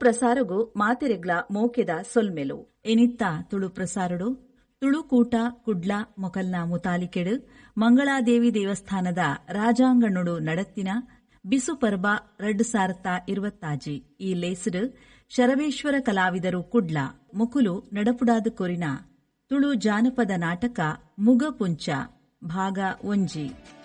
ಪ್ರಸಾರಗು ಮಾತಿರೆಗ್ಲ ಮೋಕೆದ ಸೊಲ್ಮೆಲು ಎನಿತ್ತ ತುಳು ಪ್ರಸಾರಡು ತುಳುಕೂಟ ಕುಡ್ಲ ಮೊಕಲ್ನ ಮುತಾಲಿಕೆಡು ಮಂಗಳಾದೇವಿ ದೇವಸ್ಥಾನದ ರಾಜಾಂಗಣುಡು ನಡತ್ತಿನ ಬಿಸು ಪರ್ಬ 2026 ಈ ಲೇಸಡು ಶರವೇಶ್ವರ ಕಲಾವಿದರು ಕುಡ್ಲ ಮುಕುಲು ನಡಪುಡಾದು ಕೊರಿನ ತುಳು ಜಾನಪದ ನಾಟಕ ಮುಗಪುಂಚ ಭಾಗ 1